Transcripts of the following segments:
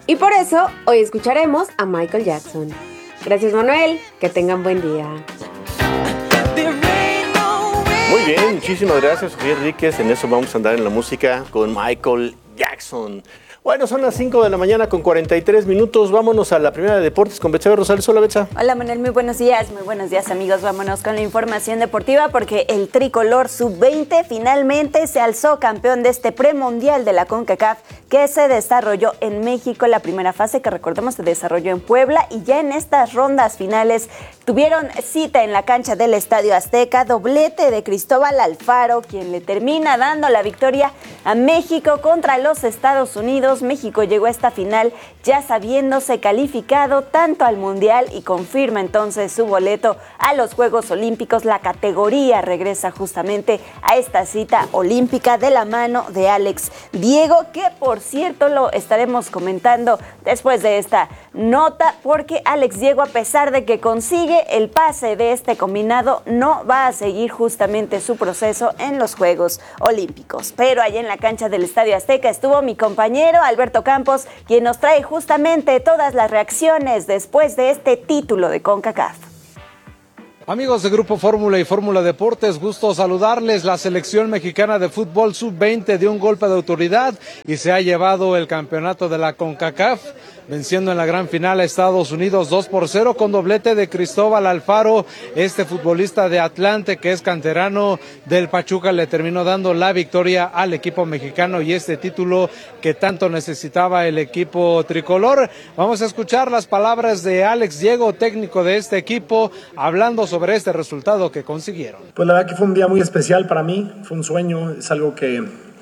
Y por eso hoy escucharemos a Michael Jackson. Gracias, Manuel, que tengan buen día. Muy bien, muchísimas gracias, Sofía Enríquez. En eso vamos a andar en la música con Michael Jackson. Bueno, son las 5 de la mañana con 43 minutos. Vámonos a la primera de deportes con Betsabe Rosales. Hola, Betsa. Hola, Manuel. Muy buenos días, amigos. Vámonos con la información deportiva porque el tricolor sub-20 finalmente se alzó campeón de este premundial de la CONCACAF que se desarrolló en México. La primera fase, que recordemos se desarrolló en Puebla, y ya en estas rondas finales tuvieron cita en la cancha del Estadio Azteca. Doblete de Cristóbal Alfaro, quien le termina dando la victoria a México contra los Estados Unidos. México llegó a esta final ya sabiéndose calificado tanto al Mundial y confirma entonces su boleto a los Juegos Olímpicos. La categoría regresa justamente a esta cita olímpica de la mano de Alex Diego, que por cierto lo estaremos comentando después de esta nota, porque Alex Diego, a pesar de que consigue el pase de este combinado, no va a seguir justamente su proceso en los Juegos Olímpicos. Pero allá en la cancha del Estadio Azteca estuvo mi compañero Alberto Campos, quien nos trae justamente todas las reacciones después de este título de CONCACAF. Amigos de Grupo Fórmula y Fórmula Deportes, gusto saludarles. La selección mexicana de fútbol sub-20 dio un golpe de autoridad y se ha llevado el campeonato de la CONCACAF, venciendo en la gran final a Estados Unidos 2-0 con doblete de Cristóbal Alfaro. Este futbolista de Atlante, que es canterano del Pachuca, le terminó dando la victoria al equipo mexicano y este título que tanto necesitaba el equipo tricolor. Vamos a escuchar las palabras de Alex Diego, técnico de este equipo, hablando sobre este resultado que consiguieron. Pues la verdad que fue un día muy especial para mí, fue un sueño, es algo que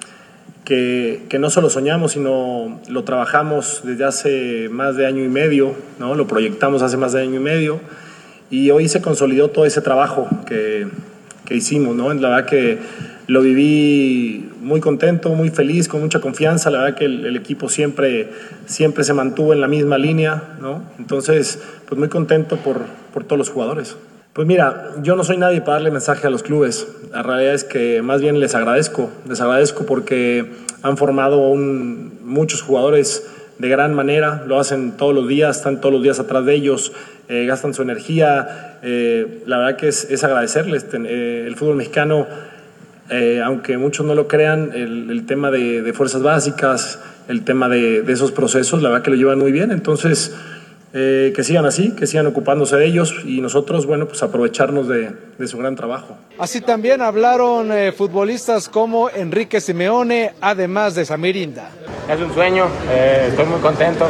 no solo soñamos, sino lo trabajamos desde hace más de año y medio, ¿no? Lo proyectamos hace más de año y medio, y hoy se consolidó todo ese trabajo que hicimos, ¿no? La verdad que lo viví muy contento, muy feliz, con mucha confianza. La verdad que el equipo siempre se mantuvo en la misma línea, ¿no? Entonces, pues muy contento por todos los jugadores. Pues mira, yo no soy nadie para darle mensaje a los clubes. La realidad es que más bien les agradezco porque han formado muchos jugadores de gran manera, lo hacen todos los días, están todos los días atrás de ellos, gastan su energía. La verdad que es agradecerles. El fútbol mexicano, aunque muchos no lo crean, el tema de fuerzas básicas, el tema de esos procesos, la verdad que lo llevan muy bien. Entonces, que sigan así, que sigan ocupándose de ellos, y nosotros, bueno, pues aprovecharnos de su gran trabajo. Así también hablaron futbolistas como Enrique Simeone, además de Samir Inda. Es un sueño, estoy muy contento.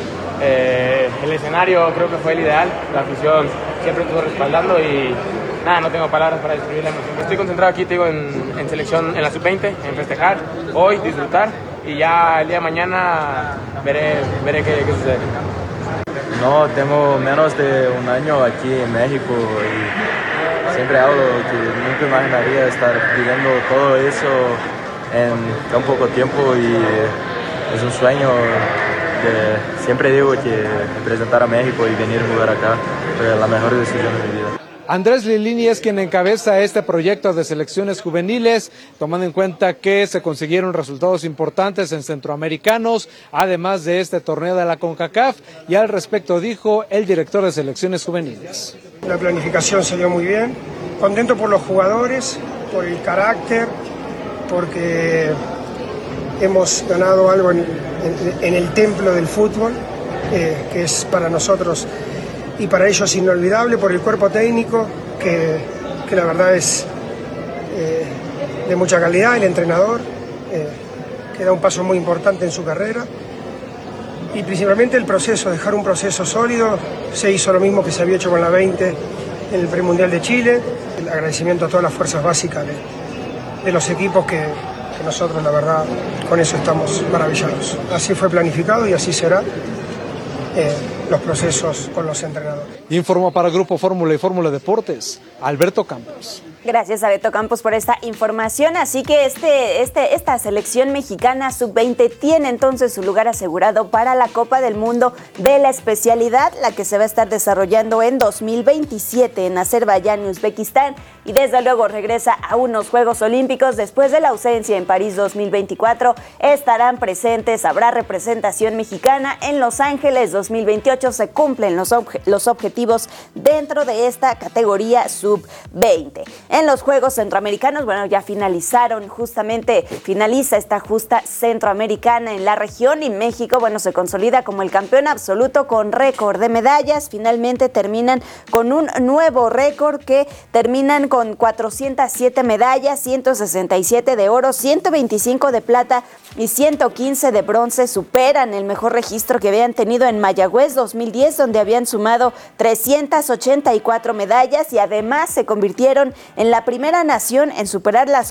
El escenario creo que fue el ideal, la afición siempre estuvo respaldando y nada, no tengo palabras para describir la emoción. Estoy concentrado aquí, te digo, en selección, en la sub-20, en festejar, hoy, disfrutar, y ya el día de mañana veré qué sucede. No, tengo menos de un año aquí en México y siempre hablo que nunca imaginaría estar viviendo todo eso en tan poco tiempo, y es un sueño que siempre digo que representar a México y venir a jugar acá fue la mejor decisión de mi vida. Andrés Lilini es quien encabeza este proyecto de selecciones juveniles, tomando en cuenta que se consiguieron resultados importantes en centroamericanos, además de este torneo de la CONCACAF, y al respecto dijo el director de selecciones juveniles. La planificación salió muy bien, contento por los jugadores, por el carácter, porque hemos ganado algo en el templo del fútbol, que es para nosotros y para ellos inolvidable, por el cuerpo técnico, que la verdad es de mucha calidad, el entrenador, que da un paso muy importante en su carrera, y principalmente el proceso, dejar un proceso sólido. Se hizo lo mismo que se había hecho con la 20 en el premundial de Chile. El agradecimiento a todas las fuerzas básicas de los equipos que nosotros, la verdad, con eso estamos maravillados. Así fue planificado y así será. Los procesos con los entrenadores. Informó para Grupo Fórmula y Fórmula Deportes, Alberto Campos. Gracias, Alberto Campos, por esta información. Así que esta selección mexicana sub-20 tiene entonces su lugar asegurado para la Copa del Mundo de la especialidad, la que se va a estar desarrollando en 2027 en Azerbaiyán y Uzbekistán. y desde luego regresa a unos Juegos Olímpicos después de la ausencia en París 2024. Estarán presentes, habrá representación mexicana en Los Ángeles 2028. Se cumplen los objetivos dentro de esta categoría sub-20. En los Juegos Centroamericanos, bueno, ya finaliza esta justa centroamericana en la región y México, bueno, se consolida como el campeón absoluto con récord de medallas. Finalmente terminan con un nuevo récord que terminan con 407 medallas, 167 de oro, 125 de plata y 115 de bronce. Superan el mejor registro que habían tenido en Mayagüez 2010, donde habían sumado 384 medallas y además se convirtieron en la primera nación en superar las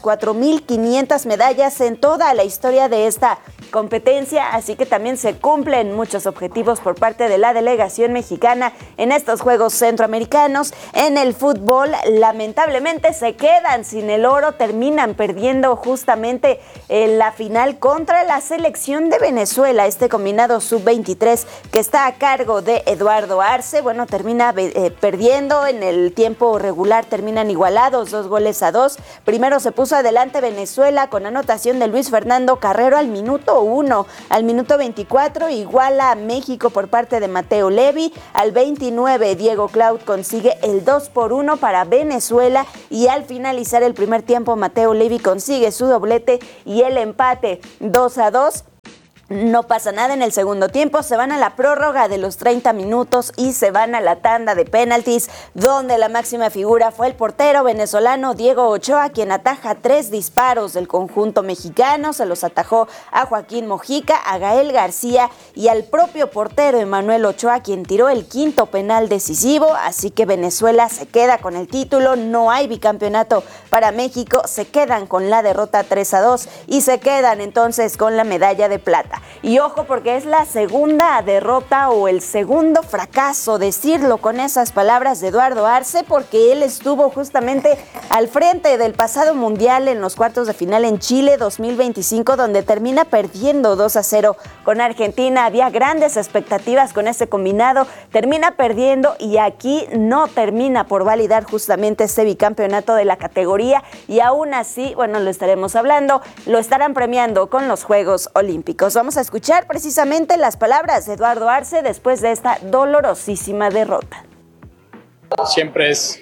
4,500 medallas en toda la historia de esta competencia, así que también se cumplen muchos objetivos por parte de la delegación mexicana en estos Juegos Centroamericanos. En el fútbol, lamentablemente se quedan sin el oro, terminan perdiendo justamente la final contra la selección de Venezuela, este combinado sub-23 que está a cargo de Eduardo Arce. Bueno, termina perdiendo en el tiempo regular, terminan igualados 2-2. Primero se puso adelante Venezuela con anotación de Luis Fernando Carrero al minuto 1, al minuto 24 iguala a México por parte de Mateo Levi, al 29 Diego Cloud consigue el 2-1 para Venezuela y al finalizar el primer tiempo Mateo Levi consigue su doblete y el empate 2-2. No pasa nada en el segundo tiempo, se van a la prórroga de los 30 minutos y se van a la tanda de penaltis, donde la máxima figura fue el portero venezolano Diego Ochoa, quien ataja 3 disparos del conjunto mexicano. Se los atajó a Joaquín Mojica, a Gael García y al propio portero Emmanuel Ochoa, quien tiró el quinto penal decisivo. Así que Venezuela se queda con el título, no hay bicampeonato para México, se quedan con la derrota 3-2 y se quedan entonces con la medalla de plata. Y ojo, porque es la segunda derrota o el segundo fracaso, decirlo con esas palabras, de Eduardo Arce, porque él estuvo justamente al frente del pasado mundial en los cuartos de final en Chile 2025, donde termina perdiendo 2-0 con Argentina. Había grandes expectativas con ese combinado, termina perdiendo y aquí no termina por validar justamente este bicampeonato de la categoría y aún así, bueno, lo estaremos hablando, lo estarán premiando con los Juegos Olímpicos. Vamos a escuchar precisamente las palabras de Eduardo Arce después de esta dolorosísima derrota. Siempre es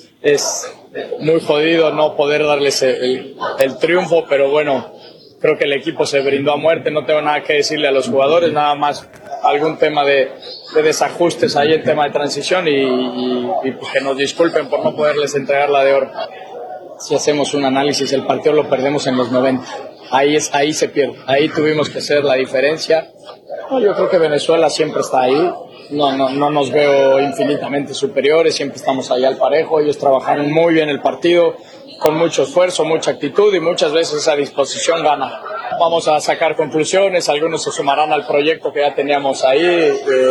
muy jodido no poder darles el triunfo, pero bueno, creo que el equipo se brindó a muerte, no tengo nada que decirle a los jugadores, nada más algún tema de desajustes ahí en tema de transición y pues que nos disculpen por no poderles entregar la de oro. Si hacemos un análisis, el partido lo perdemos en los 90. Ahí se pierde, ahí tuvimos que hacer la diferencia. Yo creo que Venezuela siempre está ahí, no nos veo infinitamente superiores, siempre estamos ahí al parejo. Ellos trabajaron muy bien el partido, con mucho esfuerzo, mucha actitud y muchas veces esa disposición gana. Vamos a sacar conclusiones, algunos se sumarán al proyecto que ya teníamos ahí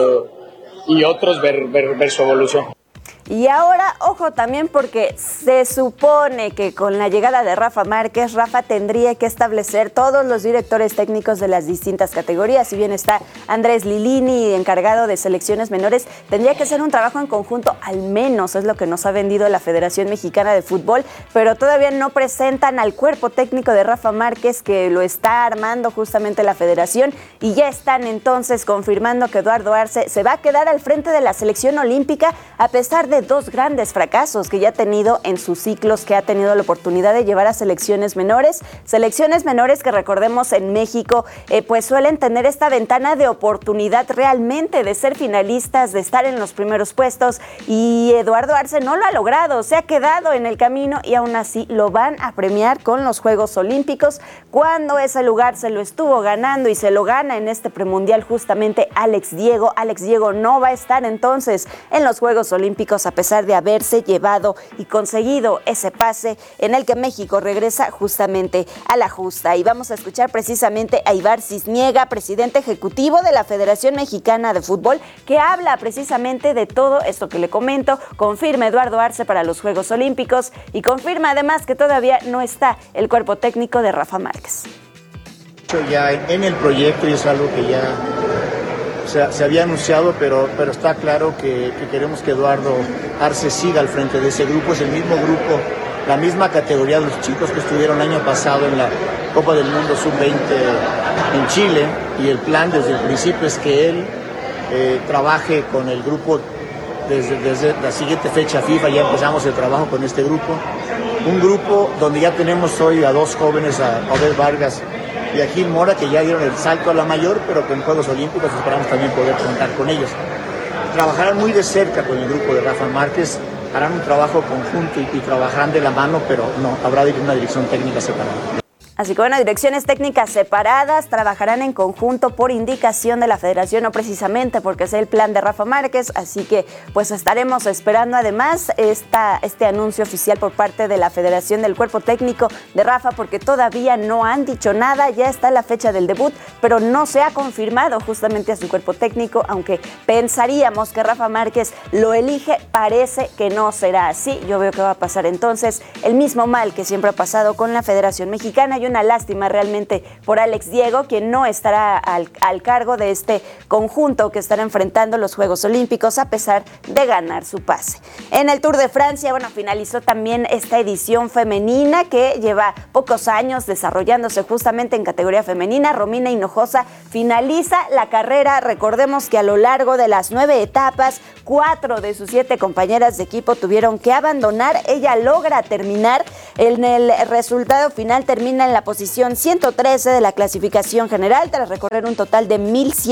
y otros ver su evolución. Y ahora, ojo también, porque se supone que con la llegada de Rafa Márquez, Rafa tendría que establecer todos los directores técnicos de las distintas categorías. Si bien está Andrés Lilini, encargado de selecciones menores, tendría que ser un trabajo en conjunto, al menos es lo que nos ha vendido la Federación Mexicana de Fútbol, pero todavía no presentan al cuerpo técnico de Rafa Márquez, que lo está armando justamente la Federación, y ya están entonces confirmando que Eduardo Arce se va a quedar al frente de la selección olímpica, a pesar de 2 grandes fracasos que ya ha tenido en sus ciclos, que ha tenido la oportunidad de llevar a selecciones menores que, recordemos, en México pues suelen tener esta ventana de oportunidad realmente de ser finalistas, de estar en los primeros puestos, y Eduardo Arce no lo ha logrado, se ha quedado en el camino y aún así lo van a premiar con los Juegos Olímpicos, cuando ese lugar se lo estuvo ganando y se lo gana en este premundial justamente Alex Diego. Alex Diego no va a estar entonces en los Juegos Olímpicos, a pesar de haberse llevado y conseguido ese pase en el que México regresa justamente a la justa. Y vamos a escuchar precisamente a Ibar Cisniega, presidente ejecutivo de la Federación Mexicana de Fútbol, que habla precisamente de todo esto que le comento. Confirma Eduardo Arce para los Juegos Olímpicos y confirma además que todavía no está el cuerpo técnico de Rafa Márquez. Ya en el proyecto, y es algo que ya se había anunciado, pero está claro que queremos que Eduardo Arce siga al frente de ese grupo. Es el mismo grupo la misma categoría de los chicos que estuvieron el año pasado en la Copa del Mundo Sub-20 en Chile, y el plan desde el principio es que él trabaje con el grupo desde la siguiente fecha FIFA. Ya empezamos el trabajo con este grupo, un grupo donde ya tenemos hoy a 2 jóvenes, a Odell Vargas y a Gil Mora, que ya dieron el salto a la mayor, pero que en Juegos Olímpicos esperamos también poder contar con ellos. Trabajarán muy de cerca con el grupo de Rafa Márquez, harán un trabajo conjunto y trabajarán de la mano, pero no, habrá una dirección técnica separada. Así que bueno, direcciones técnicas separadas, trabajarán en conjunto por indicación de la federación, no precisamente porque es el plan de Rafa Márquez, así que pues estaremos esperando además este anuncio oficial por parte de la federación del cuerpo técnico de Rafa, porque todavía no han dicho nada, ya está la fecha del debut, pero no se ha confirmado justamente a su cuerpo técnico, aunque pensaríamos que Rafa Márquez lo elige, parece que no será así. Yo veo que va a pasar entonces el mismo mal que siempre ha pasado con la Federación Mexicana. Una lástima realmente por Alex Diego, quien no estará al cargo de este conjunto que estará enfrentando los Juegos Olímpicos a pesar de ganar su pase. En el Tour de Francia, bueno, finalizó también esta edición femenina que lleva pocos años desarrollándose justamente en categoría femenina. Romina Hinojosa finaliza la carrera. Recordemos que a lo largo de las 9 etapas, 4 de sus 7 compañeras de equipo tuvieron que abandonar. Ella logra terminar. En el resultado final termina en la posición 113 de la clasificación general tras recorrer un total de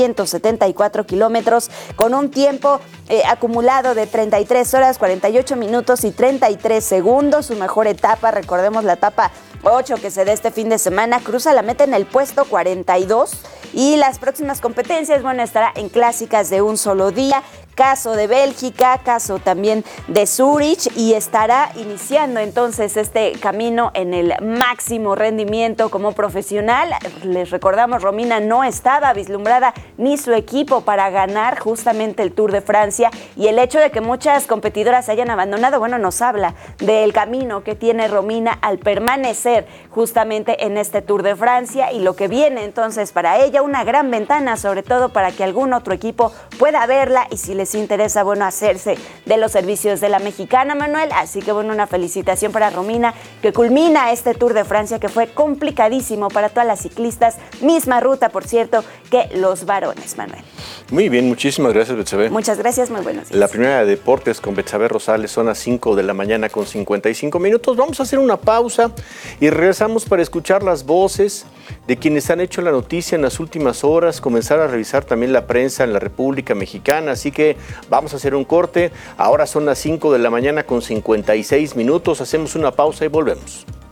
1,174 kilómetros con un tiempo acumulado de 33 horas, 48 minutos y 33 segundos. Su mejor etapa, recordemos la etapa 8 que se da este fin de semana, cruza la meta en el puesto 42 y las próximas competencias, bueno, estará en clásicas de un solo día, caso de Bélgica, caso también de Zúrich, y estará iniciando entonces este camino en el máximo rendimiento como profesional. Les recordamos, Romina no estaba vislumbrada ni su equipo para ganar justamente el Tour de Francia, y el hecho de que muchas competidoras hayan abandonado, bueno, nos habla del camino que tiene Romina al permanecer justamente en este Tour de Francia y lo que viene entonces para ella, una gran ventana, sobre todo para que algún otro equipo pueda verla y si les interesa, bueno, hacerse de los servicios de la mexicana, Manuel. Así que bueno, una felicitación para Romina, que culmina este Tour de Francia que fue complicadísimo para todas las ciclistas, misma ruta, por cierto, que los varones, Manuel. Muy bien, muchísimas gracias, Betsabe. Muchas gracias, muy buenos días. La primera de deportes con Betsabe Rosales son las 5 de la mañana con 55 minutos. Vamos a hacer una pausa y regresamos para escuchar las voces de quienes han hecho la noticia en las últimas horas, comenzar a revisar también la prensa en la República Mexicana. Así que vamos a hacer un corte. Ahora son las 5 de la mañana con 56 minutos. Hacemos una pausa y volvemos.